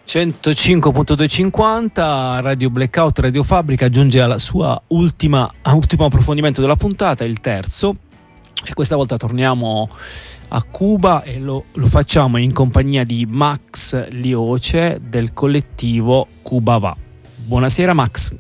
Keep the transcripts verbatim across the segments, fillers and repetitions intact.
centocinque virgola duecentocinquanta Radio Blackout, Radio Fabbrica giunge alla sua ultima ultimo approfondimento della puntata, il terzo, e questa volta torniamo a Cuba e lo, lo facciamo in compagnia di Max Lioce del collettivo Cuba Va. Buonasera Max.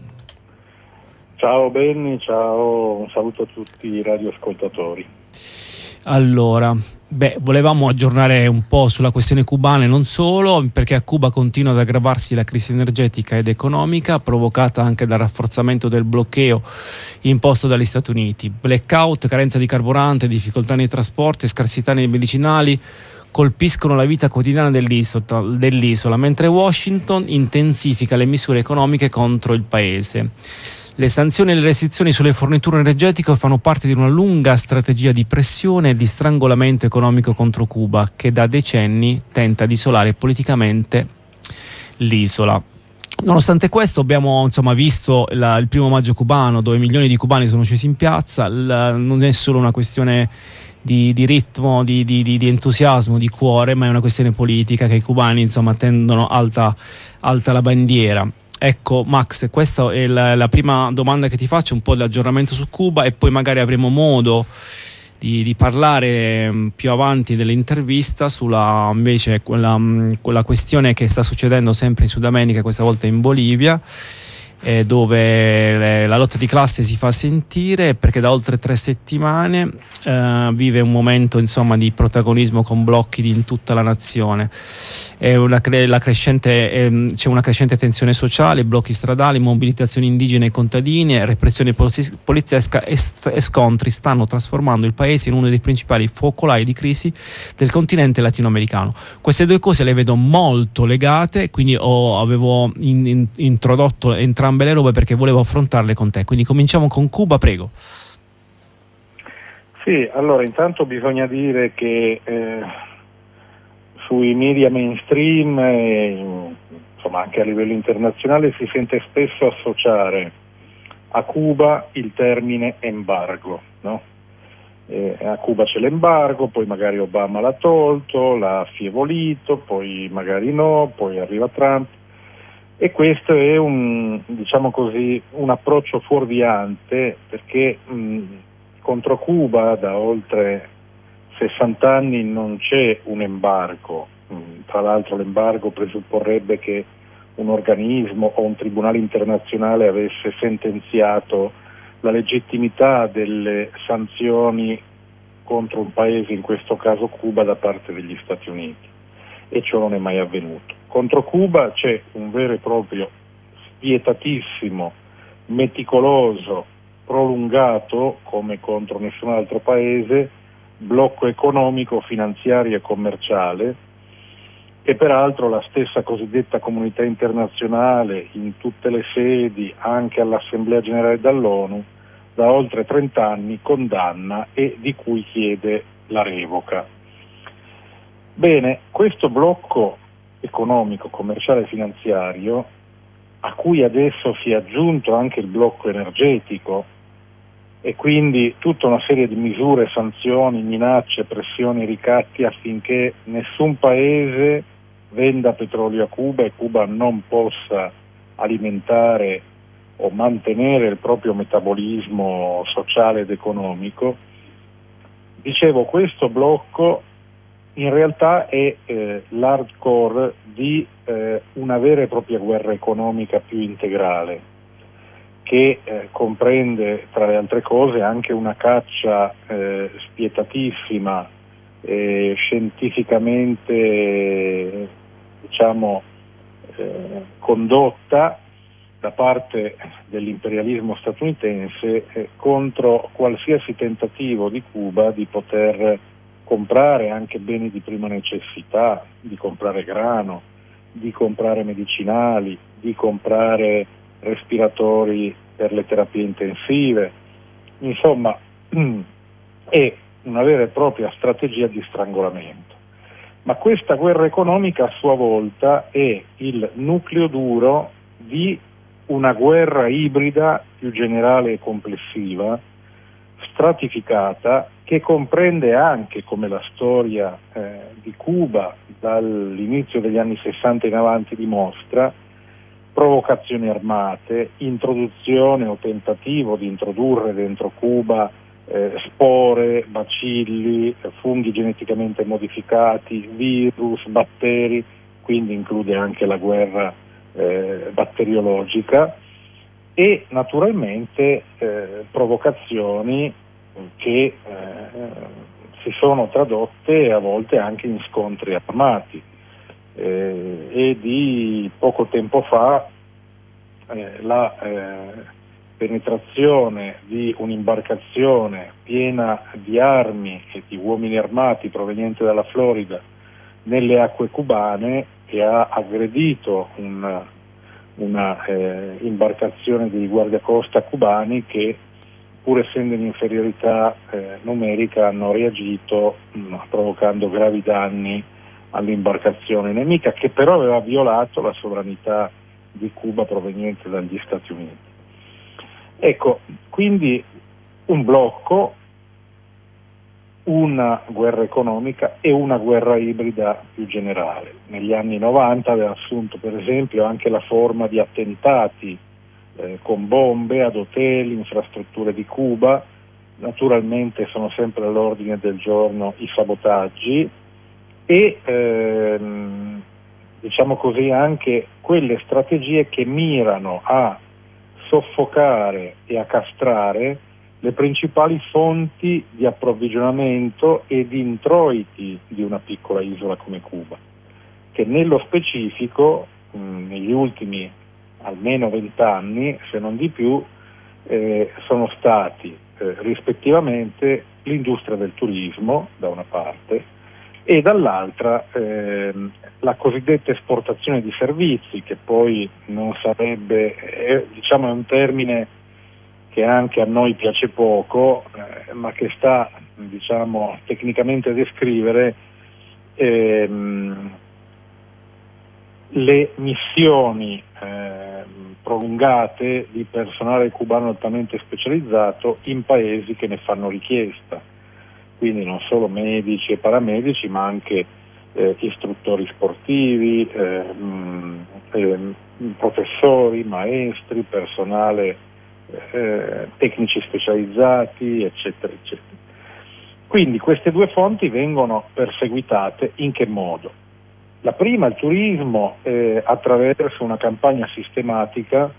Ciao Benny, ciao, un saluto a tutti i radioascoltatori. Allora, beh, volevamo aggiornare un po' sulla questione cubana e non solo, perché a Cuba continua ad aggravarsi la crisi energetica ed economica, provocata anche dal rafforzamento del bloqueo imposto dagli Stati Uniti. Blackout, carenza di carburante, difficoltà nei trasporti, scarsità nei medicinali colpiscono la vita quotidiana dell'isola, dell'isola, mentre Washington intensifica le misure economiche contro il paese. Le sanzioni e le restrizioni sulle forniture energetiche fanno parte di una lunga strategia di pressione e di strangolamento economico contro Cuba, che da decenni tenta di isolare politicamente l'isola. Nonostante questo abbiamo insomma visto la, il primo maggio cubano, dove milioni di cubani sono scesi in piazza. La, non è solo una questione di, di ritmo, di, di, di entusiasmo, di cuore, ma è una questione politica, che i cubani insomma tendono alta, alta la bandiera. Ecco Max, questa è la, la prima domanda che ti faccio, un po' di aggiornamento su Cuba, e poi magari avremo modo di, di parlare mh, più avanti dell'intervista sulla invece quella, mh, quella questione che sta succedendo sempre in Sud America, questa volta in Bolivia, eh, dove le, la lotta di classe si fa sentire, perché da oltre tre settimane eh, vive un momento insomma di protagonismo con blocchi di, in tutta la nazione. È una, la crescente, ehm, c'è una crescente tensione sociale, blocchi stradali, mobilitazioni indigene e contadine, repressione poliziesca e, st- e scontri stanno trasformando il paese in uno dei principali focolai di crisi del continente latinoamericano. Queste due cose le vedo molto legate, quindi ho, avevo in, in, introdotto entrambe le robe perché volevo affrontarle con te. Quindi cominciamo con Cuba, prego. Sì, allora intanto bisogna dire che eh, sui media mainstream e insomma anche a livello internazionale si sente spesso associare a Cuba il termine embargo, no? Eh, a Cuba c'è l'embargo, poi magari Obama l'ha tolto, l'ha affievolito, poi magari no, poi arriva Trump, e questo è un, diciamo così, un approccio fuorviante, perché mh, contro Cuba da oltre sessanta anni non c'è un embargo. Tra l'altro l'embargo presupporrebbe che un organismo o un tribunale internazionale avesse sentenziato la legittimità delle sanzioni contro un paese, in questo caso Cuba, da parte degli Stati Uniti, e ciò non è mai avvenuto. Contro Cuba c'è un vero e proprio spietatissimo, meticoloso, prolungato, come contro nessun altro paese, blocco economico, finanziario e commerciale, che peraltro la stessa cosiddetta comunità internazionale, in tutte le sedi, anche all'Assemblea Generale dell'ONU, da oltre trenta anni condanna e di cui chiede la revoca. Bene, questo blocco economico, commerciale e finanziario, a cui adesso si è aggiunto anche il blocco energetico, e quindi tutta una serie di misure, sanzioni, minacce, pressioni, ricatti affinché nessun paese venda petrolio a Cuba e Cuba non possa alimentare o mantenere il proprio metabolismo sociale ed economico. Dicevo, questo blocco in realtà è eh, l'hardcore di eh, una vera e propria guerra economica più integrale, che eh, comprende tra le altre cose anche una caccia eh, spietatissima, eh, scientificamente eh, diciamo eh, condotta da parte dell'imperialismo statunitense eh, contro qualsiasi tentativo di Cuba di poter comprare anche beni di prima necessità, di comprare grano, di comprare medicinali, di comprare respiratori per le terapie intensive. Insomma, è una vera e propria strategia di strangolamento. Ma questa guerra economica a sua volta è il nucleo duro di una guerra ibrida più generale e complessiva, stratificata che comprende anche, come la storia eh, di Cuba dall'inizio degli anni sessanta in avanti dimostra, provocazioni armate, introduzione o tentativo di introdurre dentro Cuba eh, spore, bacilli, funghi geneticamente modificati, virus, batteri, quindi include anche la guerra eh, batteriologica, e naturalmente eh, provocazioni che eh, si sono tradotte a volte anche in scontri armati. Eh, e di poco tempo fa eh, la eh, penetrazione di un'imbarcazione piena di armi e di uomini armati proveniente dalla Florida nelle acque cubane, che ha aggredito un, una eh, imbarcazione di guardiacosta cubani che, pur essendo in inferiorità eh, numerica, hanno reagito mh, provocando gravi danni all'imbarcazione nemica, che però aveva violato la sovranità di Cuba proveniente dagli Stati Uniti. Ecco, quindi un blocco, una guerra economica e una guerra ibrida più generale. Negli anni novanta aveva assunto per esempio anche la forma di attentati eh, con bombe ad hotel, infrastrutture di Cuba. Naturalmente sono sempre all'ordine del giorno i sabotaggi e ehm, diciamo così anche quelle strategie che mirano a soffocare e a castrare le principali fonti di approvvigionamento e di introiti di una piccola isola come Cuba, che nello specifico mh, negli ultimi almeno vent'anni, se non di più, eh, sono stati eh, rispettivamente l'industria del turismo da una parte e dall'altra ehm, la cosiddetta esportazione di servizi, che poi non sarebbe, è, diciamo è un termine che anche a noi piace poco, eh, ma che sta, diciamo, tecnicamente a descrivere ehm, le missioni ehm, prolungate di personale cubano altamente specializzato in paesi che ne fanno richiesta. Quindi non solo medici e paramedici, ma anche eh, istruttori sportivi, eh, mh, eh, professori, maestri, personale, eh, tecnici specializzati, eccetera, eccetera. Quindi queste due fonti vengono perseguitate in che modo? La prima, il turismo, eh, attraverso una campagna sistematica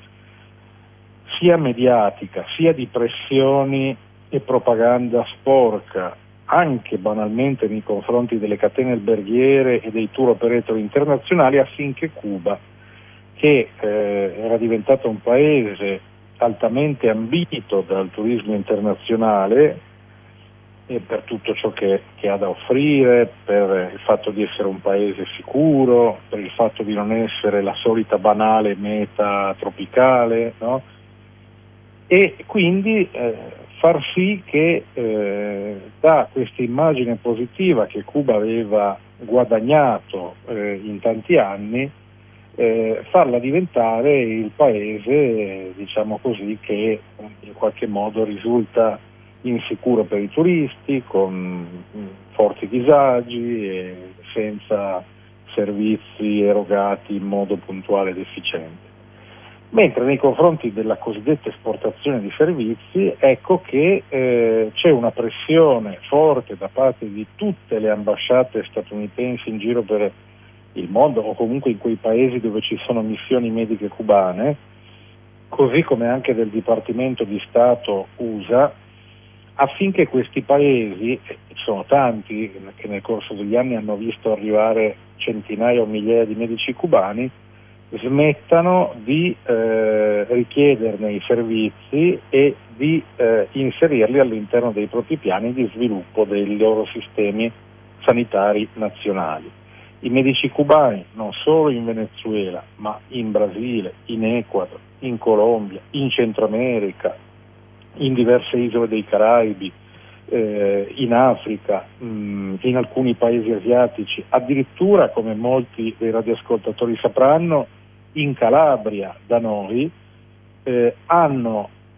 sia mediatica, sia di pressioni e propaganda sporca, anche banalmente nei confronti delle catene alberghiere e dei tour operator internazionali, affinché Cuba, che eh, era diventato un paese altamente ambito dal turismo internazionale e per tutto ciò che, che ha da offrire, per il fatto di essere un paese sicuro, per il fatto di non essere la solita banale meta tropicale, no? E quindi eh, far sì che eh, da questa immagine positiva che Cuba aveva guadagnato eh, in tanti anni, eh, farla diventare il paese, eh, diciamo così, che in qualche modo risulta insicuro per i turisti, con mh, forti disagi e senza servizi erogati in modo puntuale ed efficiente. Mentre nei confronti della cosiddetta esportazione di servizi, ecco che eh, c'è una pressione forte da parte di tutte le ambasciate statunitensi in giro per il mondo, o comunque in quei paesi dove ci sono missioni mediche cubane, così come anche del Dipartimento di Stato U S A, affinché questi paesi, e sono tanti che nel corso degli anni hanno visto arrivare centinaia o migliaia di medici cubani, smettano di eh, richiederne i servizi e di eh, inserirli all'interno dei propri piani di sviluppo dei loro sistemi sanitari nazionali. I medici cubani, non solo in Venezuela, ma in Brasile, in Ecuador, in Colombia, in Centro America, in diverse isole dei Caraibi, eh, in Africa, mh, in alcuni paesi asiatici, addirittura, come molti dei radioascoltatori sapranno, in Calabria da noi, eh, hanno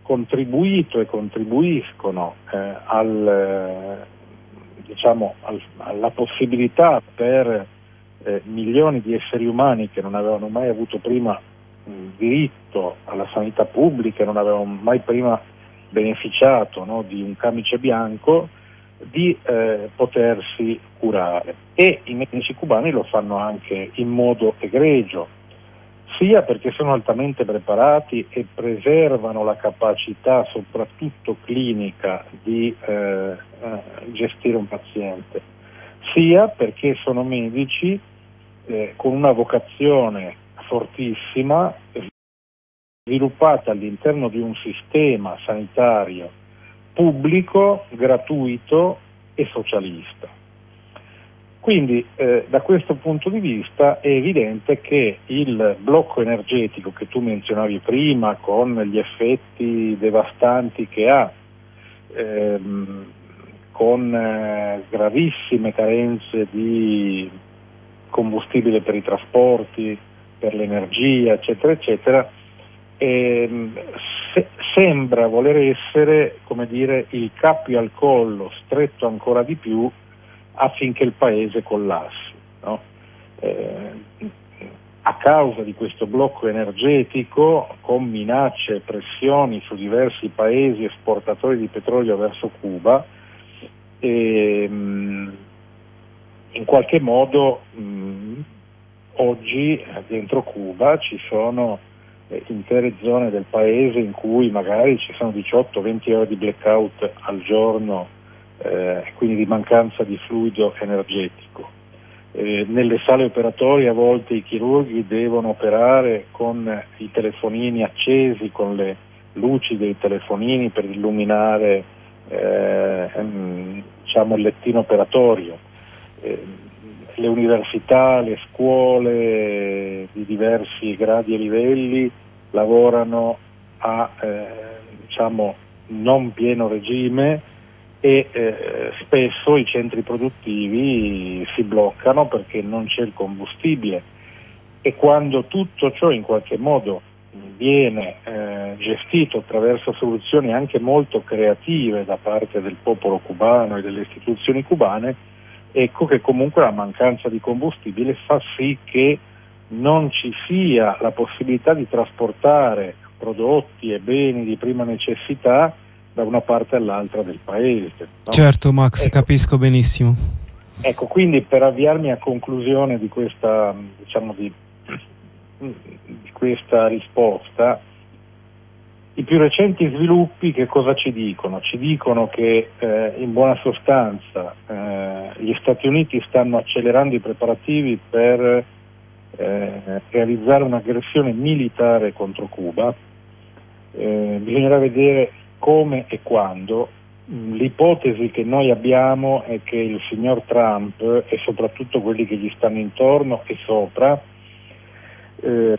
contribuito e contribuiscono eh, al, eh, diciamo, al, alla possibilità per eh, milioni di esseri umani che non avevano mai avuto prima mh, diritto alla sanità pubblica, non avevano mai prima beneficiato, no, di un camice bianco, di eh, potersi curare. E i medici cubani lo fanno anche in modo egregio, sia perché sono altamente preparati e preservano la capacità soprattutto clinica di eh, eh, gestire un paziente, sia perché sono medici eh, con una vocazione fortissima, sviluppata all'interno di un sistema sanitario pubblico, gratuito e socialista. Quindi eh, da questo punto di vista è evidente che il blocco energetico che tu menzionavi prima, con gli effetti devastanti che ha, ehm, con eh, gravissime carenze di combustibile per i trasporti, per l'energia, eccetera, eccetera, ehm, se, sembra voler essere, come dire, il cappio al collo stretto ancora di più affinché il paese collassi, no? Eh, a causa di questo blocco energetico, con minacce e pressioni su diversi paesi esportatori di petrolio verso Cuba, ehm, in qualche modo mh, oggi dentro Cuba ci sono eh, intere zone del paese in cui magari ci sono diciotto venti ore di blackout al giorno, eh, quindi di mancanza di fluido energetico. Eh, nelle sale operatorie a volte i chirurghi devono operare con i telefonini accesi, con le luci dei telefonini per illuminare eh, ehm, diciamo il lettino operatorio. Eh, le università, le scuole di diversi gradi e livelli lavorano a eh, diciamo non pieno regime e eh, spesso i centri produttivi si bloccano perché non c'è il combustibile, e quando tutto ciò in qualche modo viene eh, gestito attraverso soluzioni anche molto creative da parte del popolo cubano e delle istituzioni cubane, ecco che comunque la mancanza di combustibile fa sì che non ci sia la possibilità di trasportare prodotti e beni di prima necessità da una parte all'altra del paese, no? Certo, Max, ecco, capisco benissimo. Ecco, quindi per avviarmi a conclusione di questa, diciamo, di, di questa risposta, i più recenti sviluppi che cosa ci dicono? Ci dicono che eh, in buona sostanza eh, gli Stati Uniti stanno accelerando i preparativi per eh, realizzare un'aggressione militare contro Cuba. Eh, bisognerà vedere come e quando. L'ipotesi che noi abbiamo è che il signor Trump e soprattutto quelli che gli stanno intorno e sopra eh,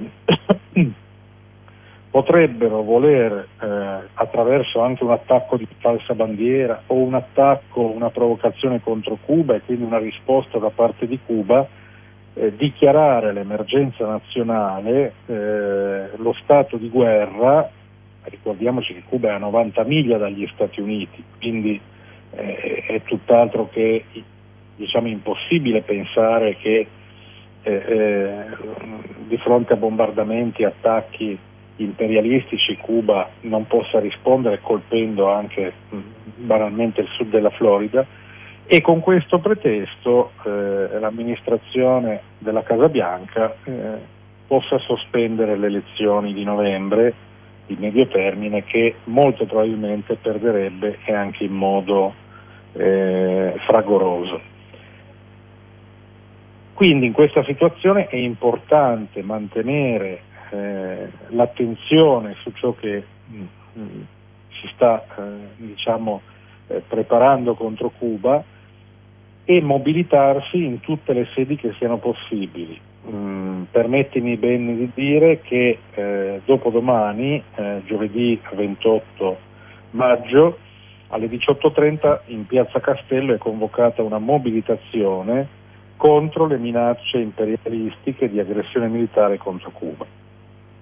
potrebbero voler, eh, attraverso anche un attacco di falsa bandiera o un attacco, una provocazione contro Cuba e quindi una risposta da parte di Cuba, eh, dichiarare l'emergenza nazionale, eh, lo stato di guerra. Ricordiamoci che Cuba è a novanta miglia dagli Stati Uniti, quindi eh, è tutt'altro che, diciamo, impossibile pensare che eh, eh, di fronte a bombardamenti e attacchi imperialistici Cuba non possa rispondere colpendo anche mh, banalmente il sud della Florida, e con questo pretesto eh, l'amministrazione della Casa Bianca eh, possa sospendere le elezioni di novembre di medio termine, che molto probabilmente perderebbe e anche in modo eh, fragoroso. Quindi in questa situazione è importante mantenere eh, l'attenzione su ciò che mh, mh, si sta eh, diciamo eh, preparando contro Cuba e mobilitarsi in tutte le sedi che siano possibili. Mm, permettimi bene di dire che eh, dopodomani, eh, giovedì ventotto maggio, alle diciotto e trenta in Piazza Castello è convocata una mobilitazione contro le minacce imperialistiche di aggressione militare contro Cuba.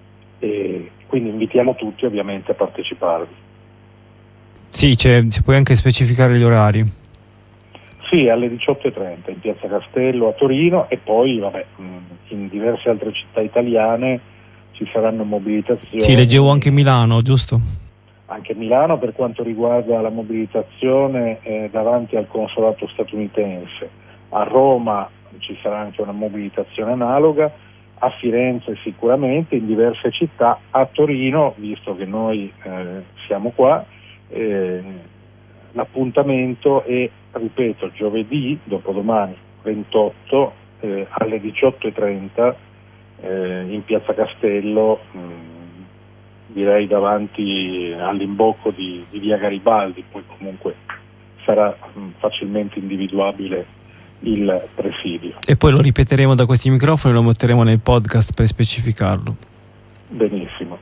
e quindi invitiamo tutti ovviamente a parteciparvi. Sì, cioè, si può anche specificare gli orari? Sì, alle diciotto e trenta in Piazza Castello a Torino, e poi vabbè, in diverse altre città italiane ci saranno mobilitazioni. Sì, leggevo anche Milano, giusto? Anche Milano per quanto riguarda la mobilitazione eh, davanti al consolato statunitense. A Roma ci sarà anche una mobilitazione analoga, a Firenze sicuramente, in diverse città. A Torino, visto che noi eh, siamo qua, eh, l'appuntamento è, ripeto, giovedì, dopodomani ventotto, eh, alle diciotto e trenta eh, in Piazza Castello, mh, direi davanti all'imbocco di, di via Garibaldi, poi comunque sarà mh, facilmente individuabile il presidio. E poi lo ripeteremo da questi microfoni e lo metteremo nel podcast per specificarlo. Benissimo.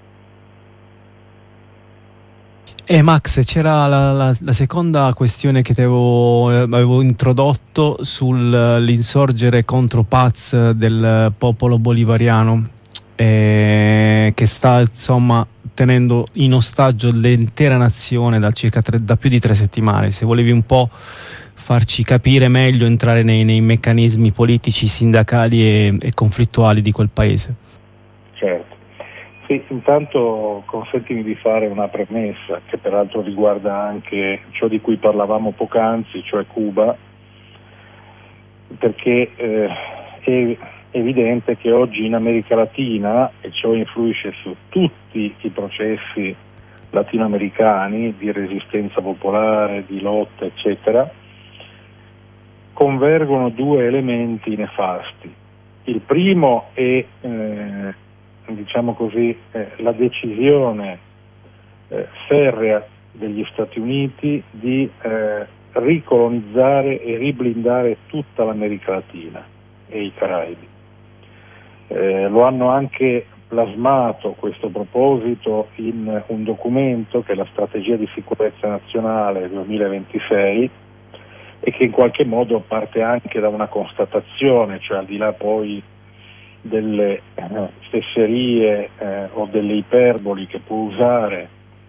E eh, Max, c'era la, la, la seconda questione che ti avevo, eh, avevo introdotto sull'insorgere contro Paz del popolo bolivariano, eh, che sta insomma tenendo in ostaggio l'intera nazione da circa tre, da più di tre settimane. Se volevi un po' farci capire meglio, entrare nei, nei meccanismi politici, sindacali e, e conflittuali di quel paese. Certo. Sì, intanto consentimi di fare una premessa che peraltro riguarda anche ciò di cui parlavamo poc'anzi, cioè Cuba, perché eh, è evidente che oggi in America Latina, e ciò influisce su tutti i processi latinoamericani di resistenza popolare, di lotta, eccetera, convergono due elementi nefasti. Il primo è, eh, diciamo così, eh, la decisione eh, ferrea degli Stati Uniti di eh, ricolonizzare e riblindare tutta l'America Latina e i Caraibi. Eh, lo hanno anche plasmato questo proposito in un documento che è la Strategia di Sicurezza Nazionale duemilaventisei, e che in qualche modo parte anche da una constatazione, cioè al di là poi delle eh, fesserie eh, o delle iperboli che può usare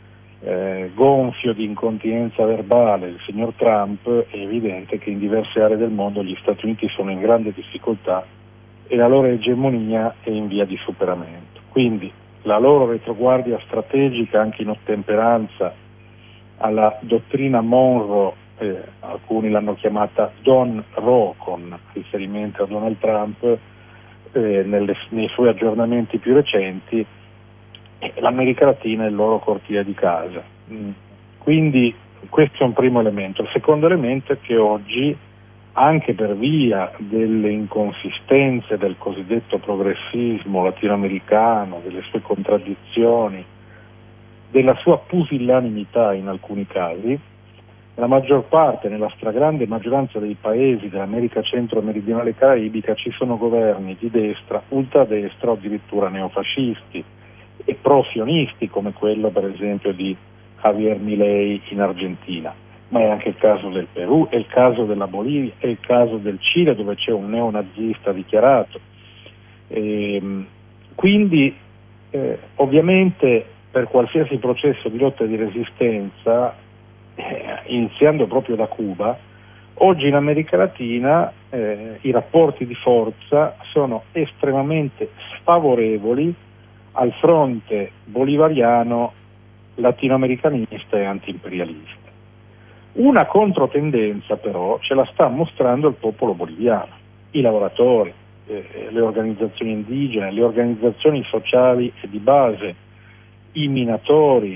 eh, gonfio di incontinenza verbale il signor Trump, è evidente che in diverse aree del mondo gli Stati Uniti sono in grande difficoltà e la loro egemonia è in via di superamento. Quindi la loro retroguardia strategica, anche in ottemperanza alla dottrina Monroe, Eh, alcuni l'hanno chiamata Don Roe con riferimento a Donald Trump, eh, nelle, nei suoi aggiornamenti più recenti, eh, l'America Latina è il loro cortile di casa. Mm. Quindi questo è un primo elemento. Il secondo elemento è che oggi, anche per via delle inconsistenze del cosiddetto progressismo latinoamericano, delle sue contraddizioni, della sua pusillanimità in alcuni casi, nella maggior parte, nella stragrande maggioranza dei paesi dell'America centro-meridionale e caraibica ci sono governi di destra, ultradestra o addirittura neofascisti e pro-sionisti, come quello per esempio di Javier Milei in Argentina. Ma è anche il caso del Perù, è il caso della Bolivia, è il caso del Cile, dove c'è un neonazista dichiarato. E, quindi eh, ovviamente per qualsiasi processo di lotta e di resistenza, Eh, iniziando proprio da Cuba, oggi in America Latina eh, i rapporti di forza sono estremamente sfavorevoli al fronte bolivariano, latinoamericanista e antiimperialista. Una controtendenza però ce la sta mostrando il popolo boliviano, i lavoratori, eh, le organizzazioni indigene, le organizzazioni sociali e di base, i minatori,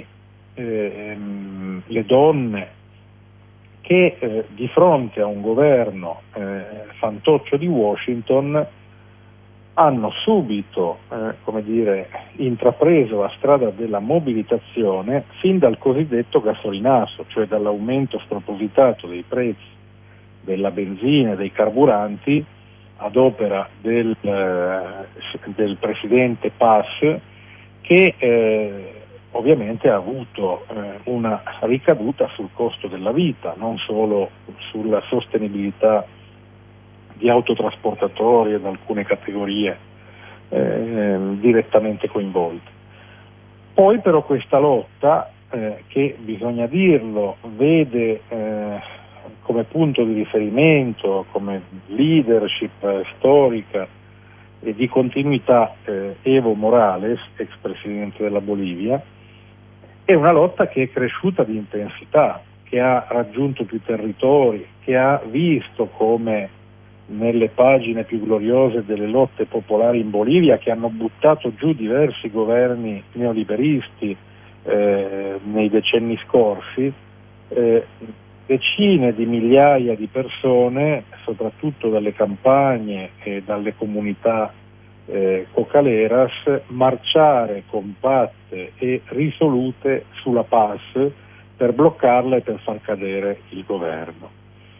ehm, le donne, che eh, di fronte a un governo eh, fantoccio di Washington hanno subito eh, come dire, intrapreso la strada della mobilitazione fin dal cosiddetto gasolinazo, cioè dall'aumento spropositato dei prezzi della benzina e dei carburanti ad opera del, eh, del presidente Paz, che eh, ovviamente ha avuto eh, una ricaduta sul costo della vita, non solo sulla sostenibilità di autotrasportatori ed alcune categorie eh, direttamente coinvolte. Poi però questa lotta, eh, che bisogna dirlo, vede eh, come punto di riferimento, come leadership eh, storica e di continuità eh, Evo Morales, ex presidente della Bolivia, è una lotta che è cresciuta di intensità, che ha raggiunto più territori, che ha visto come nelle pagine più gloriose delle lotte popolari in Bolivia, che hanno buttato giù diversi governi neoliberisti eh, nei decenni scorsi, eh, decine di migliaia di persone, soprattutto dalle campagne e dalle comunità eh, cocaleras, marciare compatte e risolute sulla Paz per bloccarla e per far cadere il governo.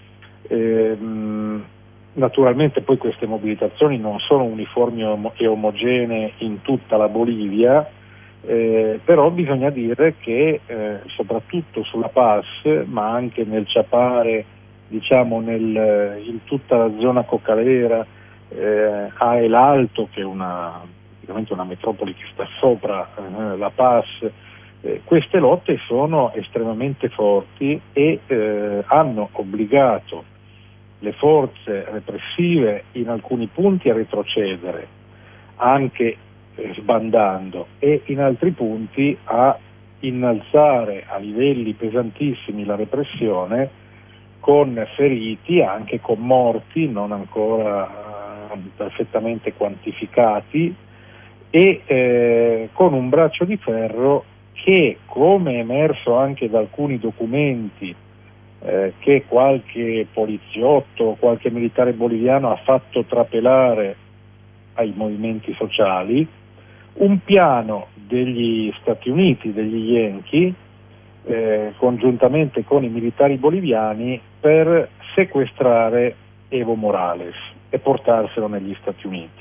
Ehm, naturalmente poi queste mobilitazioni non sono uniformi e omogenee in tutta la Bolivia, eh, però bisogna dire che eh, soprattutto sulla Paz, ma anche nel Chapare, diciamo nel, in tutta la zona cocalera, eh, a El Alto, che è una, praticamente una metropoli che sta sopra eh, la Paz, eh, queste lotte sono estremamente forti e eh, hanno obbligato le forze repressive in alcuni punti a retrocedere, anche eh, sbandando, e in altri punti a innalzare a livelli pesantissimi la repressione, con feriti, anche con morti non ancora eh, perfettamente quantificati, e eh, con un braccio di ferro che, come è emerso anche da alcuni documenti eh, che qualche poliziotto, qualche militare boliviano ha fatto trapelare ai movimenti sociali, un piano degli Stati Uniti, degli Yankee, eh, congiuntamente con i militari boliviani, per sequestrare Evo Morales e portarselo negli Stati Uniti.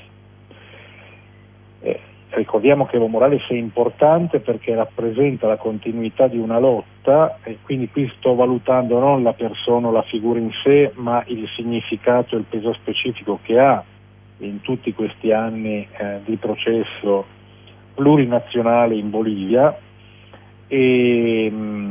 Eh, ricordiamo che Evo Morales è importante perché rappresenta la continuità di una lotta, e quindi qui sto valutando non la persona o la figura in sé, ma il significato e il peso specifico che ha in tutti questi anni eh, di processo plurinazionale in Bolivia, e,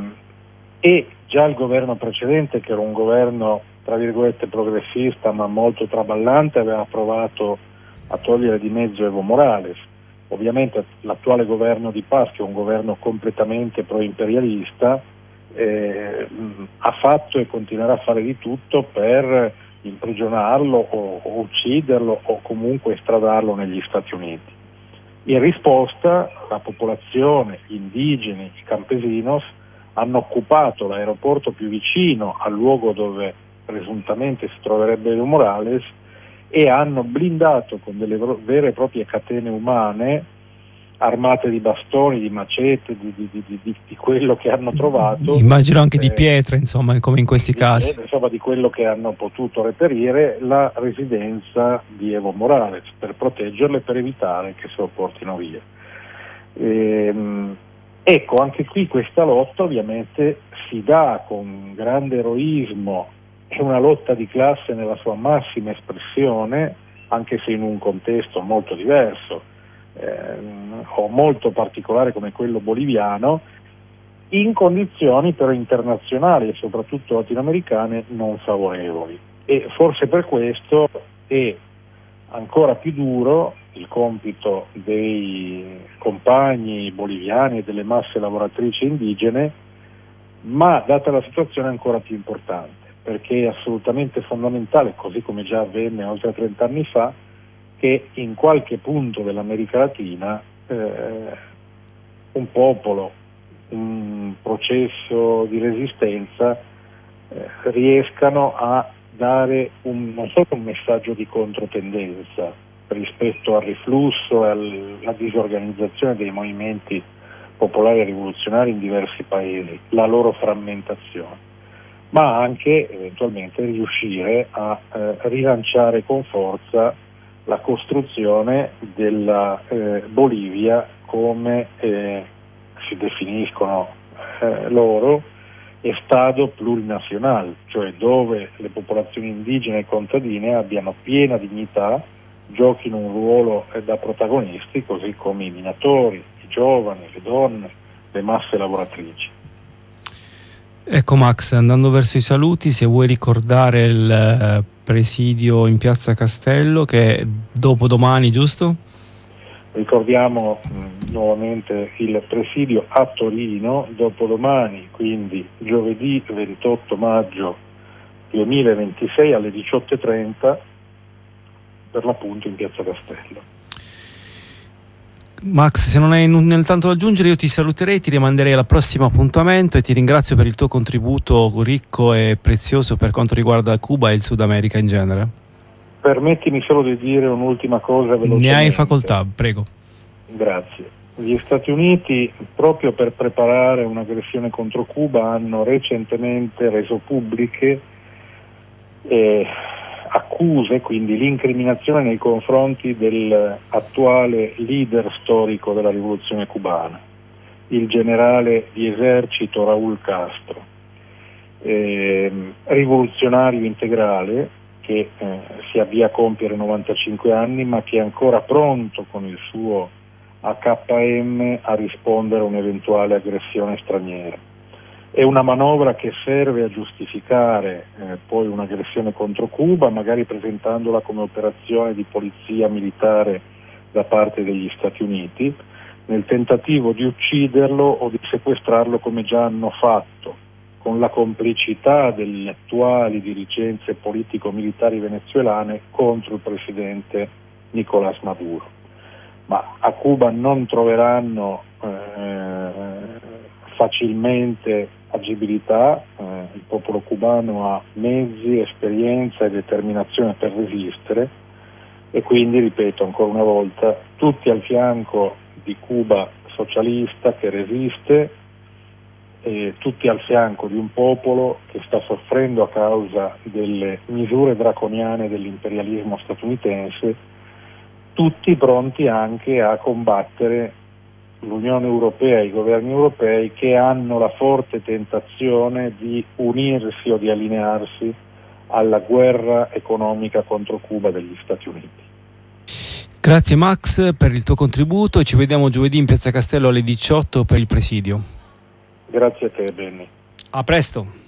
e già il governo precedente, che era un governo tra virgolette progressista ma molto traballante, aveva provato a togliere di mezzo Evo Morales. Ovviamente l'attuale governo di Paz, che è un governo completamente pro-imperialista, eh, ha fatto e continuerà a fare di tutto per imprigionarlo o, o ucciderlo o comunque estradarlo negli Stati Uniti. In risposta la popolazione, gli indigeni, i campesinos hanno occupato l'aeroporto più vicino al luogo dove presuntamente si troverebbe Evo Morales e hanno blindato con delle vere e proprie catene umane, armate di bastoni, di macete, di, di, di, di, di quello che hanno trovato. Immagino anche eh, di pietre, insomma, come in questi di casi. Pietre, insomma, di quello che hanno potuto reperire, la residenza di Evo Morales, per proteggerlo e per evitare che se lo portino via. Ehm, ecco, anche qui questa lotta ovviamente si dà con grande eroismo, è una lotta di classe nella sua massima espressione, anche se in un contesto molto diverso, eh, o molto particolare come quello boliviano, in condizioni però internazionali e soprattutto latinoamericane non favorevoli. E forse per questo è ancora più duro il compito dei compagni boliviani e delle masse lavoratrici indigene, ma data la situazione ancora più importante, perché è assolutamente fondamentale, così come già avvenne oltre trenta anni fa, che in qualche punto dell'America Latina eh, un popolo, un processo di resistenza eh, riescano a dare un, non solo un messaggio di controtendenza rispetto al riflusso e al, alla disorganizzazione dei movimenti popolari e rivoluzionari in diversi paesi, la loro frammentazione, ma anche eventualmente riuscire a eh, rilanciare con forza la costruzione della eh, Bolivia come eh, si definiscono eh, loro, Estado plurinazionale, cioè dove le popolazioni indigene e contadine abbiano piena dignità giochino un ruolo da protagonisti, così come i minatori, i giovani, le donne, le masse lavoratrici. Ecco Max, andando verso i saluti, se vuoi ricordare il presidio in Piazza Castello, che è dopodomani, giusto? Ricordiamo mh, nuovamente il presidio a Torino, dopodomani, quindi giovedì ventotto maggio duemilaventisei alle diciotto e trenta, per l'appunto in Piazza Castello. Max, se non hai nient'altro da aggiungere, io ti saluterei, ti rimanderei al prossimo appuntamento e ti ringrazio per il tuo contributo ricco e prezioso per quanto riguarda Cuba e il Sud America in genere. Permettimi solo di dire un'ultima cosa velocemente. Ne hai facoltà, prego. Grazie. Gli Stati Uniti, proprio per preparare un'aggressione contro Cuba, hanno recentemente reso pubbliche eh, accuse, quindi l'incriminazione nei confronti dell'attuale leader storico della rivoluzione cubana, il generale di esercito Raúl Castro, eh, rivoluzionario integrale che eh, si avvia a compiere novantacinque anni, ma che è ancora pronto con il suo A K M a rispondere a un'eventuale aggressione straniera. È una manovra che serve a giustificare eh, poi un'aggressione contro Cuba, magari presentandola come operazione di polizia militare da parte degli Stati Uniti, nel tentativo di ucciderlo o di sequestrarlo, come già hanno fatto, con la complicità delle attuali dirigenze politico-militari venezuelane contro il presidente Nicolás Maduro. Ma a Cuba non troveranno eh, facilmente agibilità, eh, il popolo cubano ha mezzi, esperienza e determinazione per resistere, e quindi, ripeto ancora una volta, tutti al fianco di Cuba socialista che resiste, e tutti al fianco di un popolo che sta soffrendo a causa delle misure draconiane dell'imperialismo statunitense, tutti pronti anche a combattere l'Unione Europea e i governi europei che hanno la forte tentazione di unirsi o di allinearsi alla guerra economica contro Cuba degli Stati Uniti. Grazie Max per il tuo contributo e ci vediamo giovedì in Piazza Castello alle diciotto per il presidio. Grazie a te, Benny. A presto.